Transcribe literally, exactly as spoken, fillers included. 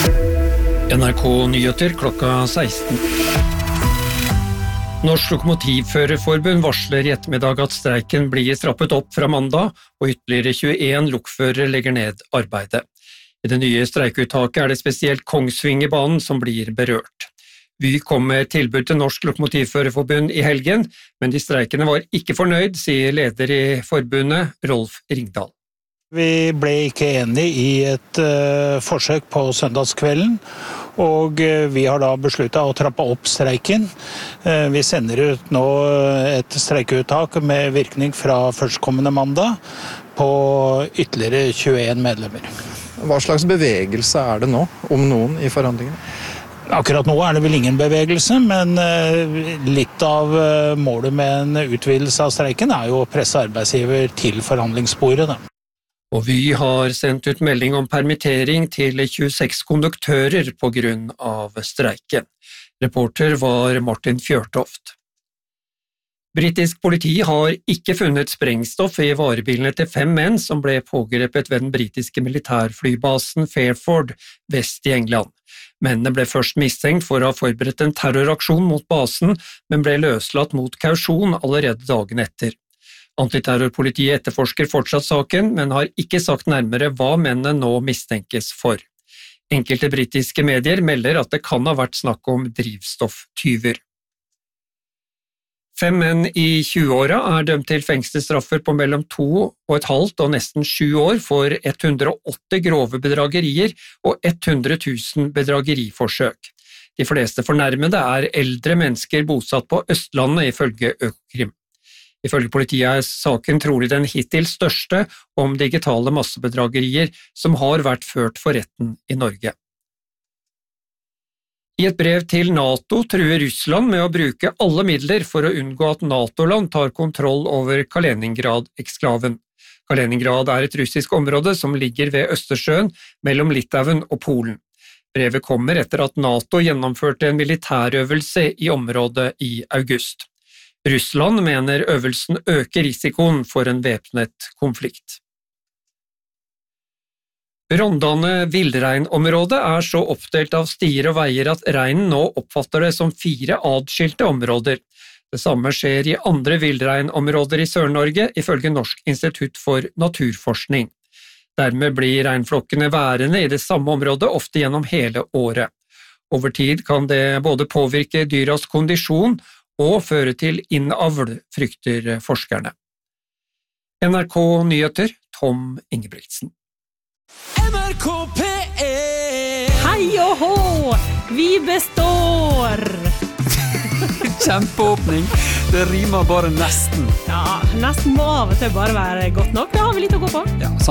N R K-nyheter klokka seksten. Norsk Lokomotivførerforbund varsler i ettermiddag at streiken blir trappet opp fra mandag, og ytterligere tjueen lokførere legger ned arbeidet. I det nye streikeuttaket er det spesielt Kongsvingerbanen som blir berørt. Vy kom med tilbud til Norsk Lokomotivførerforbund i helgen, men de streikende var ikke fornøyd, sier leder i forbundet, Rolf Ringdal. Vi ble ikke enige i et uh, forsøk på søndagskvelden, og uh, vi har da besluttet å trappe opp streiken. Uh, vi sender ut nå et streikeuttak med virkning fra førstkommende mandag på ytterligere tjueen medlemmer. Hva slags bevegelse er det nå, om noen, i forhandlingene? Akkurat nå er det vel ingen bevegelse, men uh, litt av uh, målet med en utvidelse av streiken er jo å presse arbeidsgiver til forhandlingsbordet, da. Og Vy har sendt ut melding om permittering til tjueseks konduktører på grunn av streiken. Reporter var Martin Fjørtoft. Britisk politi har ikke funnet sprengstoff i varebilene til fem menn som ble pågrepet ved den britiske militærflybasen Fairford vest i England. Mennene ble først mistenkt for å ha forberedt en terroraksjon mot basen, men ble løslatt mot kausjon allerede dagen etter. Antiterrorpolitiet etterforsker fortsatt saken, men har ikke sagt nærmere hva mennene nå mistenkes for. Enkelte britiske medier melder at det kan ha vært snakk om drivstofftyver. Fem menn i tjueåra er dømt til fengselsstraffer på mellom to og et halvt og nesten sju år for ett hundre og åtti grove bedragerier og hundre tusen bedrageriforsøk. De fleste fornærmede er eldre mennesker bosatt på Østlandet, ifølge Økokrim. Ifølge politiet er saken trolig den hittil største om digitale massebedragerier som har vært ført for retten i Norge. I et brev til NATO truer Russland med å bruke alle midler for å unngå at NATO-land tar kontroll over Kaliningrad-eksklaven. Kaliningrad er et russisk område som ligger ved Østersjøen mellom Litauen og Polen. Brevet kommer etter at NATO gjennomførte en militærøvelse i området i august. Russland mener øvelsen øker risikoen for en væpnet konflikt. Rondane villreinområde er så oppdelt av stier og veier at reinen nå oppfatter det som fire adskilte områder. Det samme skjer i andre villreinområder i Sør-Norge, ifølge Norsk institutt for naturforskning. Dermed blir reinflokkene værende i det samme området ofte gjennom hele året. Over tid kan det både påvirke dyras kondisjon og føre til innavl, frykter forskerne. N R K-nyheter, Tom Ingebrigtsen. N R K P ett! Hei og hå! Vi består! Kjempeåpning. Det rimer bare nesten. Ja, nesten må av og til bare være godt nok. Da har vi litt å gå på. Ja,